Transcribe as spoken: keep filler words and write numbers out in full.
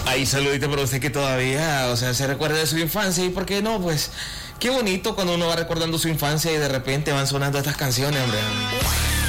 Ahí saludito para usted que todavía, o sea, se recuerda de su infancia. ¿Y por qué no? Pues, qué bonito cuando uno va recordando su infancia y de repente van sonando estas canciones, hombre.